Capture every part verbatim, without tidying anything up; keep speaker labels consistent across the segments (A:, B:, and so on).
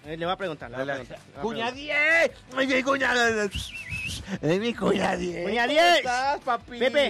A: Le voy a preguntar. Le voy a preguntar.
B: ¡Cuñadie! ¡Ay, mi cuñada! ¡Ay, mi cuñadie!
A: ¡Cuñadie!
B: ¿Cómo estás, papi?
A: Pepe,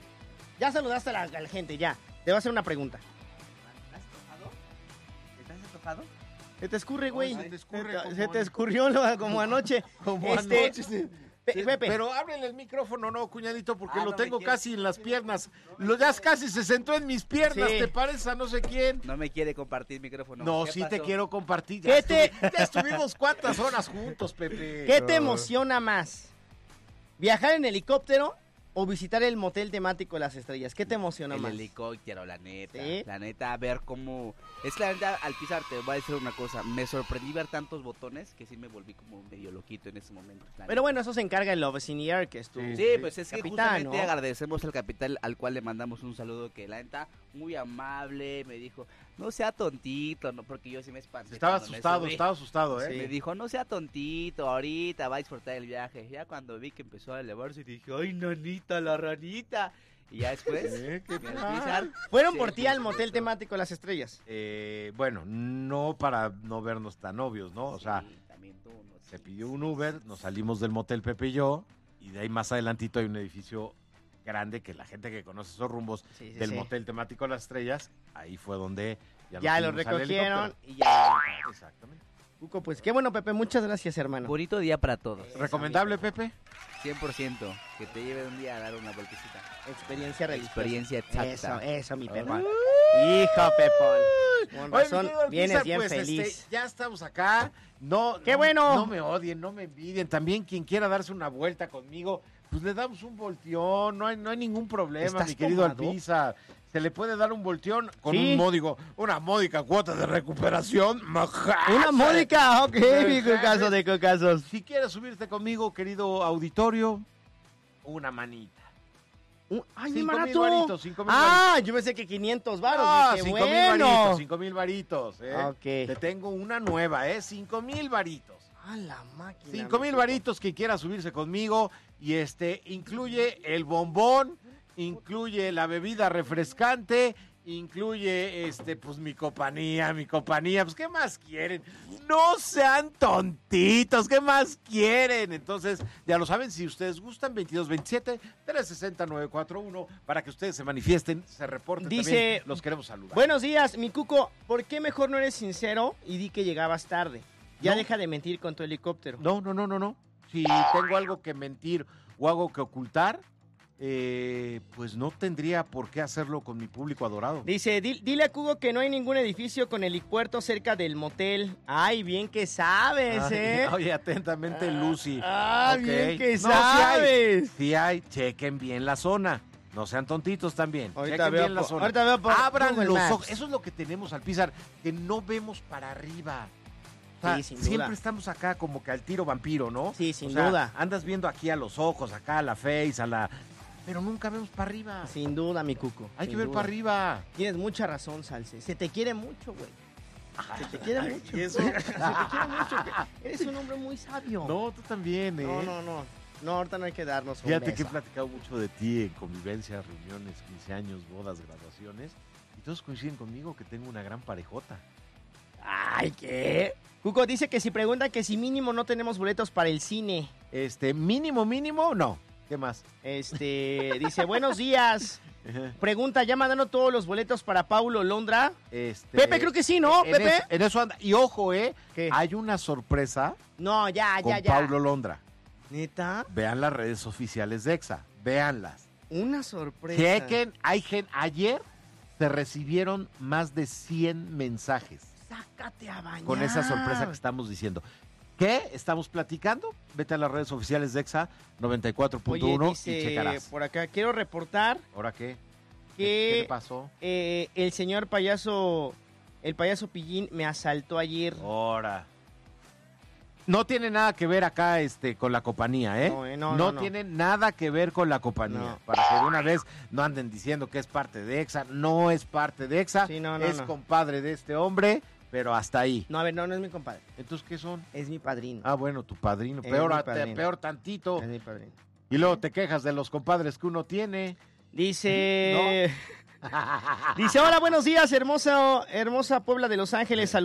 A: ya saludaste a la, a la gente, ya. Te voy a hacer una pregunta.
C: ¿Estás tocado? ¿Estás tocado?
A: Se te escurre, güey.
B: Se te escurre
A: Se,
B: como
A: se te
B: an-
A: escurrió lo- como anoche.
B: Como
A: Este,
B: anoche, sí.
A: Pe-
B: Sí,
A: Pepe.
B: Pero ábrele el micrófono, no, cuñadito, porque
C: Ah,
B: lo
C: no me
B: tengo
C: quiere.
B: casi en las piernas. Lo ya casi se sentó en mis piernas,
A: Sí.
B: ¿te parece a no sé quién?
C: No me quiere compartir micrófono.
B: No,
C: ¿Qué
B: sí te
C: pasó?
B: quiero compartir.
A: ¿Qué
B: Ya,
A: te-
B: estuvi- ya estuvimos cuántas horas juntos, Pepe.
A: ¿Qué te emociona más? ¿Viajar en helicóptero o visitar el motel temático de las estrellas? ¿Qué te emociona
C: El
A: más?
C: helicóptero, la neta.
A: ¿Sí?
C: La neta, ver cómo... Es la neta, al pisar, te voy a decir una cosa. Me sorprendí ver tantos botones que sí me volví como medio loquito en ese momento. la
A: Pero
C: neta.
A: bueno, eso se encarga el Love Air, que es tu...
B: Sí.
C: Sí, pues es que
A: Capitán,
C: justamente
A: ¿no?
C: agradecemos al capitán al cual le mandamos un saludo, que la neta, muy amable, me dijo, no sea tontito, no, porque yo sí me espanté.
B: Estaba
C: cuando me
B: asustado,
C: subí.
B: estaba asustado, ¿eh?
A: Sí.
C: Me dijo, no sea tontito, ahorita va a disfrutar el viaje. Ya cuando vi que empezó a elevarse, dije, ay, nanita, la ranita. Y ya después,
B: ¿Eh? ¿Qué
C: me
B: tal?
C: avisan,
A: Fueron
C: sí,
A: por ti
C: sí,
A: al
C: sí,
A: motel
C: sí.
A: temático de las estrellas.
B: Eh, bueno, no para no vernos tan obvios, ¿no? O sea,
C: Sí, también tú, no,
B: se
C: sí,
B: pidió
C: sí,
B: un
C: sí,
B: Uber,
C: sí,
B: nos
C: sí.
B: salimos del motel Pepe y yo, y de ahí más adelantito hay un edificio grande que la gente que conoce esos rumbos
A: Sí, sí,
B: del
A: sí.
B: motel temático Las Estrellas, ahí fue donde ya,
A: Ya
B: nos
A: lo
B: fuimos al
A: recogieron
B: helicóptero.
A: y ya.
B: Exactamente.
A: Cuco, pues qué bueno, Pepe. Muchas gracias, hermano.
C: Bonito día para todos.
B: ¿Recomendable, Pepe?
C: cien por ciento. Que te lleve un día a dar una vueltecita.
A: Experiencia religiosa.
C: Experiencia exacta.
A: Eso, eso, mi Pepe.
B: Alright.
A: Hijo, Pepón. Con
B: Oye,
A: razón,
B: mi querido
A: vienes
B: Alpizar,
A: bien
B: pues,
A: feliz.
B: este, ya estamos acá. No,
A: ¡Qué
B: no-
A: bueno!
B: No me odien, no me envidien. También quien quiera darse una vuelta conmigo, pues le damos un volteón. No hay, no hay ningún problema,
A: ¿Estás
B: mi querido
A: tomado?
B: Alpizar. Se le puede dar un volteón con
A: Sí.
B: un módico, una módica cuota de recuperación. Maja.
A: Una módica, ok, mi
B: Ajá.
A: cucazo de cucazos.
B: Si quieres subirte conmigo, querido auditorio, una manita.
A: Uh, ¡Ay, mi
B: Cinco mil
A: barato!
B: varitos, cinco mil
A: Ah, yo pensé que quinientos varos.
B: Ah,
A: dije,
B: cinco mil
A: bueno.
B: varitos, cinco mil varitos. ¿eh?
A: Ok.
B: Te tengo una nueva, ¿eh? Cinco mil varitos.
A: A la máquina.
B: Cinco
A: mi
B: mil
A: Cuco.
B: varitos que quiera subirse conmigo y este incluye el bombón, incluye la bebida refrescante, incluye este pues mi compañía, mi compañía, pues ¿qué más quieren? No sean tontitos, ¿qué más quieren? Entonces, ya lo saben, si ustedes gustan, veintidós veintisiete, trescientos sesenta, novecientos cuarenta y uno, para que ustedes se manifiesten, se reporten
A: Dice-
B: también, los queremos saludar.
A: Buenos días, mi Cuco. ¿Por qué mejor no eres sincero y di que llegabas tarde? Ya
B: No.
A: deja de mentir con tu helicóptero.
B: No, no, no, no, no. Si tengo algo que mentir o algo que ocultar, eh, pues no tendría por qué hacerlo con mi público adorado.
A: Dice, "Di- dile a Cugo que no hay ningún edificio con helipuerto cerca del motel. Ay, bien que sabes,
B: Ay,
A: ¿eh?
B: Oye, atentamente, Lucy.
A: Ah,
B: Ok.
A: bien que
B: No, sí hay.
A: sabes.
B: Sí hay, chequen bien la zona. No sean tontitos también.
A: Ahorita
B: chequen
A: veo
B: bien la
A: po-
B: zona.
A: ahorita veo por
B: Abran
A: Google
B: los
A: Maps.
B: ojos. Eso es lo que tenemos al pisar, que no vemos para arriba. O sea,
A: Sí, sin
B: siempre
A: duda.
B: estamos acá como que al tiro vampiro, ¿no?
A: Sí, sin
B: O sea,
A: duda.
B: Andas viendo aquí a los ojos, acá a la face, a la... Pero nunca vemos para arriba.
A: Sin duda, mi Cuco.
B: Hay que
A: sin
B: ver
A: duda.
B: para arriba.
A: Tienes mucha razón, Salce. Se te quiere mucho, güey. Se te quiere mucho.
B: ¿y eso?
A: Se te quiere mucho. güey. Eres un hombre muy sabio.
B: No, tú también, ¿eh?
A: no, no. No, no ahorita no hay que darnos un
B: Fíjate que he
A: beso.
B: platicado mucho de ti en convivencias, reuniones, quince años, bodas, graduaciones. Y todos coinciden conmigo que tengo una gran parejota.
A: Ay, ¿qué? Cuco dice que si preguntan que si mínimo no tenemos boletos para el cine.
B: Este, mínimo, mínimo, no. ¿Qué más?
A: Este, dice, buenos días. Pregunta, ¿ya mandaron todos los boletos para Paulo Londra?
B: Este,
A: Pepe, creo que sí, ¿no,
B: en
A: Pepe?
B: Eso, en eso anda. Y ojo, ¿eh?
A: ¿Qué?
B: Hay una sorpresa
A: No, ya,
B: con
A: ya, ya.
B: Paulo Londra.
A: ¿Neta?
B: Vean las redes oficiales de EXA. Véanlas.
A: Una sorpresa.
B: Chequen. Hay gen- ayer se recibieron más de cien mensajes
A: Sácate a bañar.
B: con esa sorpresa que estamos diciendo. ¿Qué estamos platicando? Vete a las redes oficiales de EXA noventa y cuatro punto
A: Oye,
B: uno y
A: dice
B: checarás.
A: por acá, quiero reportar
B: ¿Ahora qué? ¿Qué,
A: que
B: qué le pasó?
A: eh, el señor payaso, el payaso Pillín me asaltó ayer.
B: Ahora. No tiene nada que ver acá este con la compañía, ¿eh?
A: No, eh, no, no, no.
B: tiene nada que ver con la compañía.
A: No.
B: Para que de una vez no anden diciendo que es parte de EXA. No es parte de EXA.
A: Sí, no, no,
B: es
A: no.
B: compadre de este hombre, pero hasta ahí.
A: No, a ver, no, no es mi compadre,
B: Entonces, ¿qué son?
A: es mi padrino.
B: Ah, bueno, tu padrino.
A: Es
B: Peor,
A: mi
B: a- te-
A: padrino.
B: peor tantito.
A: Es mi padrino.
B: Y luego te quejas de los compadres que uno tiene.
A: Dice... Dice, hola, buenos días, hermosa, hermosa Puebla de Los Ángeles.